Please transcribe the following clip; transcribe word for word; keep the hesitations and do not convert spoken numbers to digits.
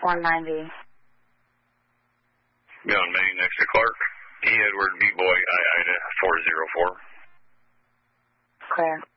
one ninety. Beyond Main next to Clark. E. Edward B. Boy, I Ida four zero four. Clear.